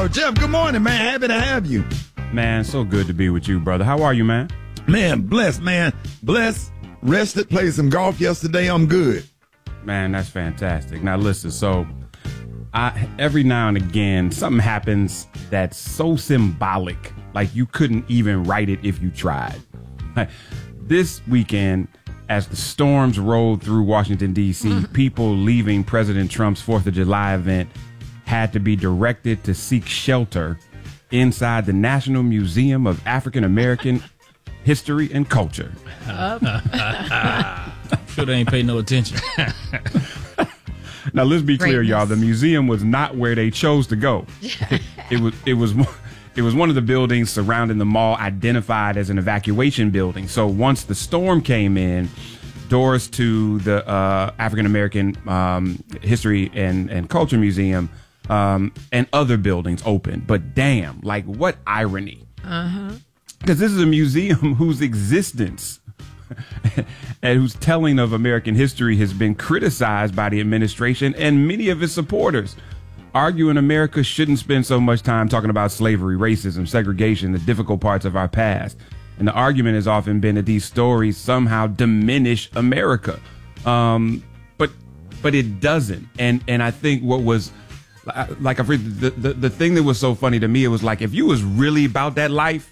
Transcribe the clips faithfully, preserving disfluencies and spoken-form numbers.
Uh, Jeff, good morning, man. Happy to have you. Man, so good to be with you, brother. How are you, man? Man, blessed, man. Blessed. Rested, played some golf yesterday. I'm good. Man, that's fantastic. Now, listen, so I, every now and again, something happens that's so symbolic, like you couldn't even write it if you tried. Like, this weekend, as the storms rolled through Washington, D C, people leaving President Trump's fourth of July event had to be directed to seek shelter inside the National Museum of African American History and Culture. I'm sure they ain't paying no attention. Now, let's be clear, Greatness. y'all. The museum was not where they chose to go. It was it was it was one of the buildings surrounding the mall identified as an evacuation building. So once the storm came in, doors to the uh, African American um, History and, and Culture Museum um, and other buildings opened. But damn, like what irony. Uh-huh. Because this is a museum whose existence and whose telling of American history has been criticized by the administration and many of its supporters, arguing America shouldn't spend so much time talking about slavery, racism, segregation, the difficult parts of our past. And the argument has often been that these stories somehow diminish America. Um, but but it doesn't. And and I think what was, like I've read, the, the, the thing that was so funny to me, it was like, if you was really about that life,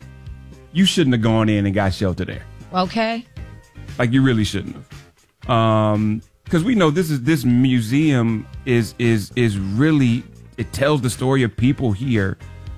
you shouldn't have gone in and got shelter there. Okay. Like, you really shouldn't have. Um, because we know this is this museum is is is really, it tells the story of people here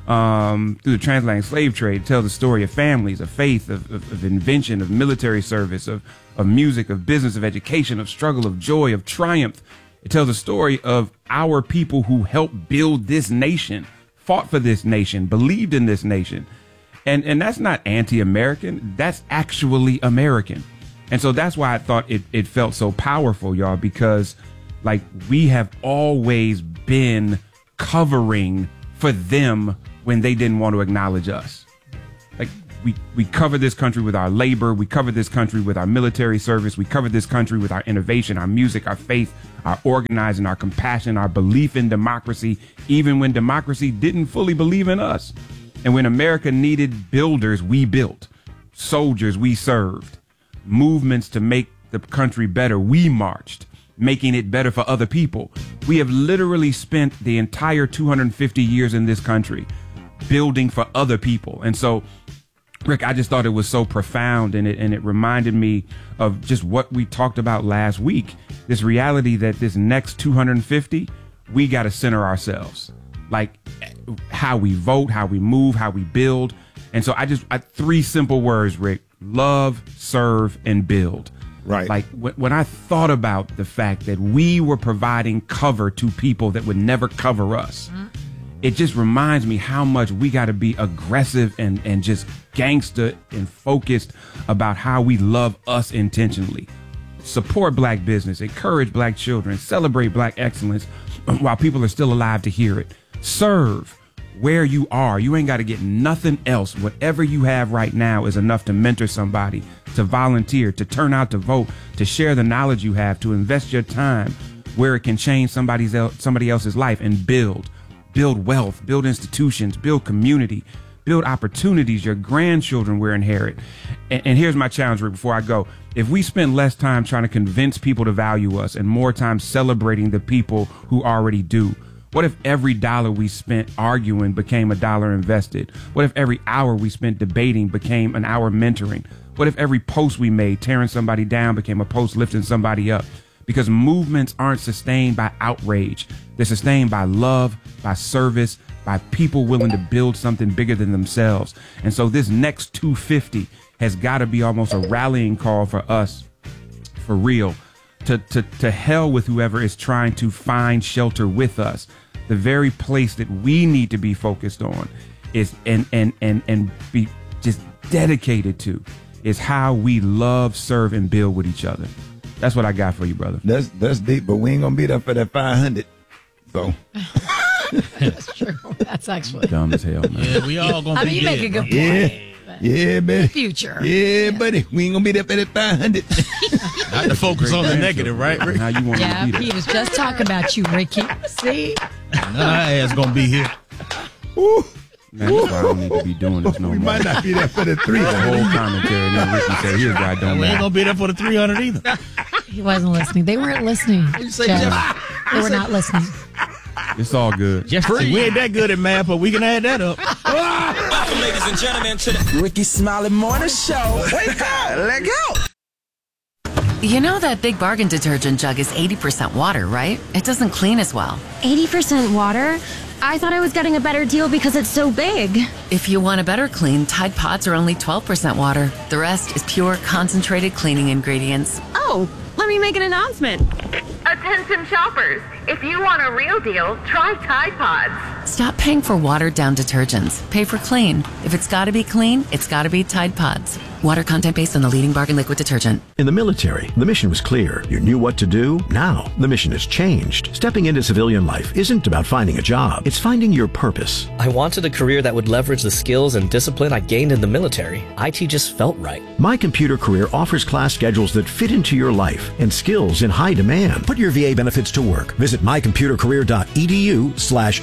um, through the transatlantic slave trade. It tells the story of families, of faith, of, of, of invention, of military service, of of music, of business, of education, of struggle, of joy, of triumph. It tells the story of our people who helped build this nation, fought for this nation, believed in this nation. And and that's not anti-American. That's actually American. And so that's why I thought it, it felt so powerful, y'all, because like we have always been covering for them when they didn't want to acknowledge us. Like we, we cover this country with our labor. We cover this country with our military service. We cover this country with our innovation, our music, our faith, our organizing, our compassion, our belief in democracy, even when democracy didn't fully believe in us. And when America needed builders, we built. Soldiers, we served. Movements to make the country better, we marched, making it better for other people. We have literally spent the entire two hundred fifty years in this country building for other people. And so, Rick, I just thought it was so profound, and it and it reminded me of just what we talked about last week. This reality that this next two hundred fifty, we got to center ourselves. Like how we vote, how we move, how we build. And so I just, I, three simple words, Rick: love, serve, and build. Right. Like w- when I thought about the fact that we were providing cover to people that would never cover us, mm-hmm. it just reminds me how much we got to be aggressive and, and just gangster and focused about how we love us intentionally. Support black business, encourage black children, celebrate black excellence while people are still alive to hear it. Serve where you are. You ain't got to get nothing else. Whatever you have right now is enough to mentor somebody, to volunteer, to turn out to vote, to share the knowledge you have, to invest your time where it can change somebody's el- somebody else's life, and build. Build wealth, build institutions, build community, build opportunities your grandchildren will inherit. And, and here's my challenge, Rick, before I go. If we spend less time trying to convince people to value us and more time celebrating the people who already do, what if every dollar we spent arguing became a dollar invested? What if every hour we spent debating became an hour mentoring? What if every post we made tearing somebody down became a post lifting somebody up? Because movements aren't sustained by outrage. They're sustained by love, by service, by people willing to build something bigger than themselves. And so this next two fifty has got to be almost a rallying call for us, for real, to, to, to hell with whoever is trying to find shelter with us. The very place that we need to be focused on is and and and and be just dedicated to is how we love, serve, and build with each other. That's what I got for you, brother. That's that's deep, but we ain't gonna be there for that five hundred. So That's true. That's actually dumb as hell, man. Yeah, we all gonna I be mean, you dead, make a good bro. point. yeah, yeah, buddy. Future. Yeah, buddy. We ain't gonna be there for that five hundred. Not to focus on the negative, right, Rick? How you want Yeah, to be there. he was just talking about you, Ricky. See? None of our ass gonna be here. Ooh. Man, that's why I don't need to be doing this no We more. might not be there for the three The hundred. whole commentary, and then Ricky said, here's why I don't We ain't matter. gonna be there for the three hundred either. He wasn't listening. They weren't listening. You say Jeff. Jeff- They were not listening. It's all good. Just we ain't that good at math, but we can add that up. Welcome, ladies and gentlemen, to the Ricky Smiley Morning Show. Wake up. Let go. You know that Big Bargain detergent jug is eighty percent water, right? It doesn't clean as well. eighty percent water? I thought I was getting a better deal because it's so big. If you want a better clean, Tide Pods are only twelve percent water. The rest is pure, concentrated cleaning ingredients. Oh, let me make an announcement. Attention shoppers, if you want a real deal, try Tide Pods. Stop paying for watered-down detergents. Pay for clean. If it's gotta be clean, it's gotta be Tide Pods. Water content based on the leading bargain liquid detergent. In the military, the mission was clear. You knew what to do. Now, the mission has changed. Stepping into civilian life isn't about finding a job. It's finding your purpose. I wanted a career that would leverage the skills and discipline I gained in the military. I T just felt right. My Computer Career offers class schedules that fit into your life and skills in high demand. Put your V A benefits to work. Visit mycomputercareer.edu slash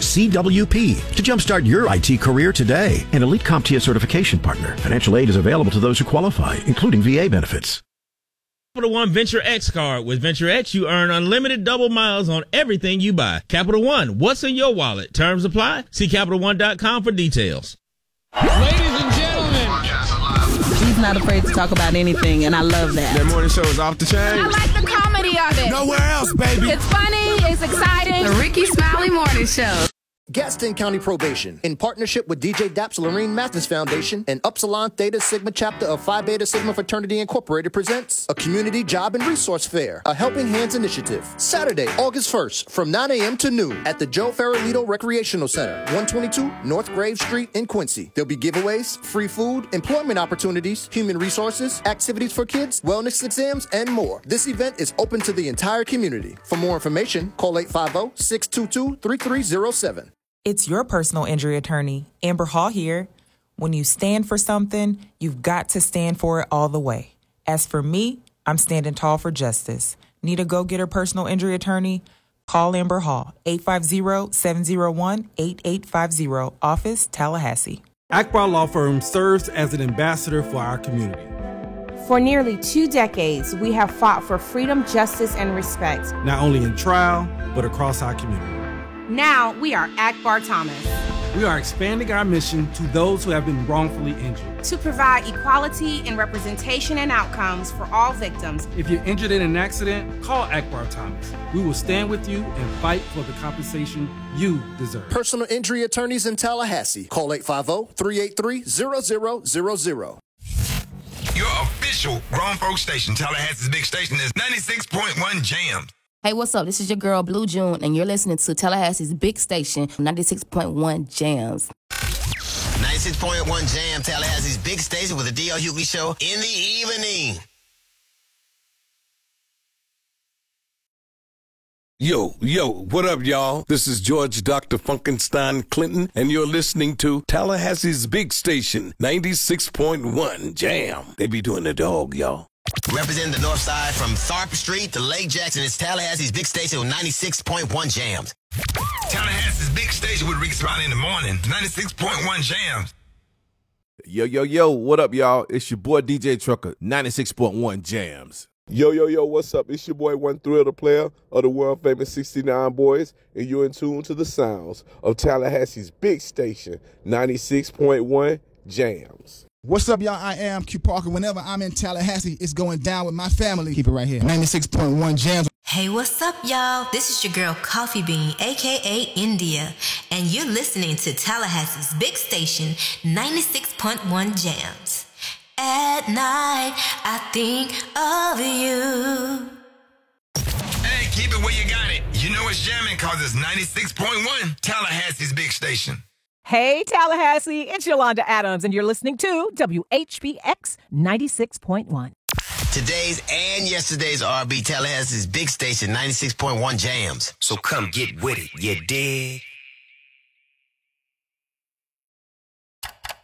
CWP to jumpstart your I T career today. An Elite CompTIA certification partner. Financial aid is available to those who qualify, including V A benefits. Capital One Venture X card. With Venture X, you earn unlimited double miles on everything you buy. Capital One, what's in your wallet? Terms apply. See Capital One dot com for details. Ladies and gentlemen, he's not afraid to talk about anything, and I love that. That morning show is off the chain. I like the comedy of it. Nowhere else, baby. It's funny, it's exciting. The Ricky Smiley Morning Show. Gaston County Probation, in partnership with D J Daps Lorraine Mathis Foundation and Upsilon Theta Sigma chapter of Phi Beta Sigma Fraternity Incorporated, presents a community job and resource fair, a Helping Hands initiative. Saturday, August first, from nine a.m. to noon at the Joe Farrellito Recreational Center, one twenty-two North Grave Street in Quincy. There'll be giveaways, free food, employment opportunities, human resources, activities for kids, wellness exams, and more. This event is open to the entire community. For more information, call eight five zero, six two two, three three zero seven. It's your personal injury attorney, Amber Hall here. When you stand for something, you've got to stand for it all the way. As for me, I'm standing tall for justice. Need a go-getter personal injury attorney? Call Amber Hall, eight five zero, seven zero one, eight eight five zero, office Tallahassee. Akbar Law Firm serves as an ambassador for our community. For nearly two decades, we have fought for freedom, justice, and respect. Not only in trial, but across our community. Now we are Akbar Thomas. We are expanding our mission to those who have been wrongfully injured. To provide equality and representation and outcomes for all victims. If you're injured in an accident, call Akbar Thomas. We will stand with you and fight for the compensation you deserve. Personal injury attorneys in Tallahassee. Call eight five zero, three eight three, zero zero zero zero. Your official grown folk station, Tallahassee's big station, is ninety-six point one Jams. Hey, what's up? This is your girl, Blue June, and you're listening to Tallahassee's big station, ninety-six point one Jams. ninety-six point one Jam, Tallahassee's big station with the D L Hughley Show in the evening. Yo, yo, what up, y'all? This is George Doctor Funkenstein Clinton, and you're listening to Tallahassee's big station, ninety-six point one Jam. They be doing the dog, y'all. Representing the north side from Tharp Street to Lake Jackson, it's Tallahassee's big station with ninety-six point one Jams. Tallahassee's big station with Ricky Smiley in the morning, ninety-six point one Jams. Yo, yo, yo, what up, y'all? It's your boy D J Trucker, ninety-six point one Jams. Yo, yo, yo, what's up? It's your boy One Thrill, the player of the world famous sixty-nine Boys, and you're in tune to the sounds of Tallahassee's big station, ninety-six point one Jams. What's up, y'all? I am Q Parker. Whenever I'm in Tallahassee, it's going down with my family. Keep it right here. ninety-six point one Jams. Hey, what's up, y'all? This is your girl, Coffee Bean, a k a. India, and you're listening to Tallahassee's big station, ninety-six point one Jams. At night, I think of you. Hey, keep it where you got it. You know it's jamming because it's ninety-six point one Tallahassee's big station. Hey, Tallahassee, it's Yolanda Adams, and you're listening to W H B X ninety-six point one. Today's and yesterday's R and B, Tallahassee's big station, ninety-six point one Jams. So come get with it, you dig?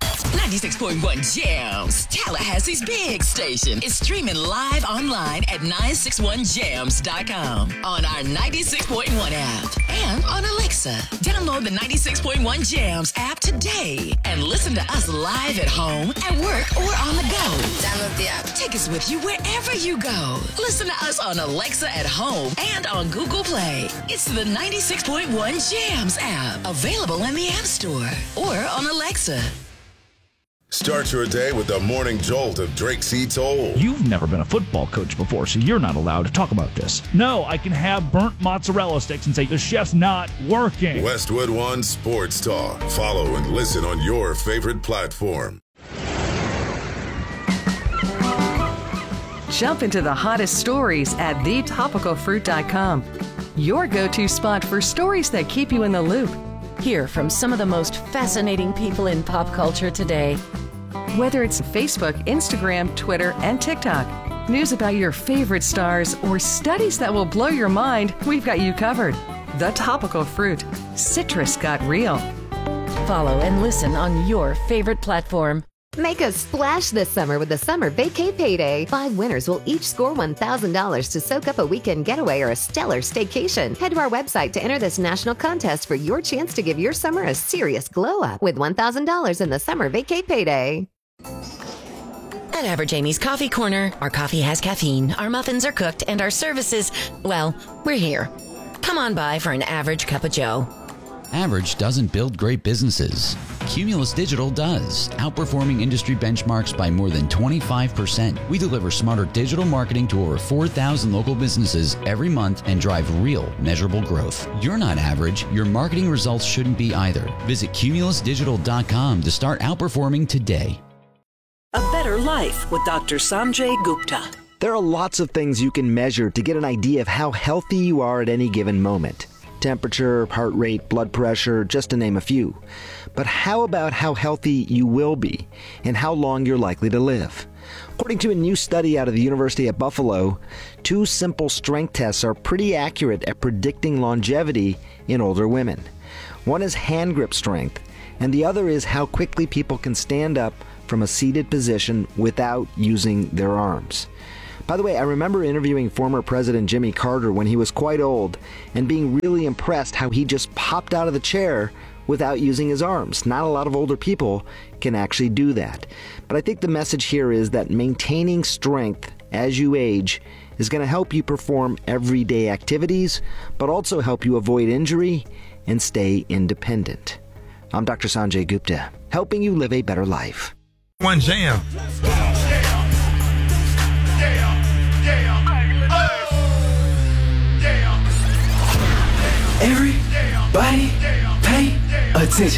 ninety-six point one Jams, Tallahassee's big station, is streaming live online at nine six one jams dot com, on our ninety-six point one app, and on Alexa. Download the ninety-six point one Jams app today and listen to us live at home, at work, or on the go. Download the app. Take us with you wherever you go. Listen to us on Alexa at home and on Google Play. It's the ninety-six point one Jams app, available in the App Store or on Alexa. Start your day with the morning jolt of Drake C. Toll. You've never been a football coach before, so you're not allowed to talk about this. No, I can have burnt mozzarella sticks and say the chef's not working. Westwood One Sports Talk. Follow and listen on your favorite platform. Jump into the hottest stories at the topical fruit dot com. Your go-to spot for stories that keep you in the loop. Hear from some of the most fascinating people in pop culture today. Whether it's Facebook, Instagram, Twitter, and TikTok, news about your favorite stars, or studies that will blow your mind, we've got you covered. The Topical Fruit. Citrus got real. Follow and listen on your favorite platform. Make a splash this summer with the Summer Vacay Payday. Five winners will each score one thousand dollars to soak up a weekend getaway or a stellar staycation. Head to our website to enter this national contest for your chance to give your summer a serious glow up with one thousand dollars in the Summer Vacay Payday. At Average Amy's Coffee Corner, our coffee has caffeine, our muffins are cooked, and our services, well, we're here. Come on by for an average cup of joe. Average doesn't build great businesses. Cumulus Digital does, outperforming industry benchmarks by more than twenty-five percent. We deliver smarter digital marketing to over four thousand local businesses every month and drive real, measurable growth. You're not average. Your marketing results shouldn't be either. Visit cumulus digital dot com to start outperforming today. A Better Life with Doctor Sanjay Gupta. There are lots of things you can measure to get an idea of how healthy you are at any given moment. Temperature, heart rate, blood pressure, just to name a few. But how about how healthy you will be and how long you're likely to live? According to a new study out of the University at Buffalo, two simple strength tests are pretty accurate at predicting longevity in older women. One is hand grip strength, and the other is how quickly people can stand up from a seated position without using their arms. By the way, I remember interviewing former President Jimmy Carter when he was quite old and being really impressed how he just popped out of the chair without using his arms. Not a lot of older people can actually do that. But I think the message here is that maintaining strength as you age is going to help you perform everyday activities, but also help you avoid injury and stay independent. I'm Doctor Sanjay Gupta, helping you live a better life. One jam. Everybody pay attention.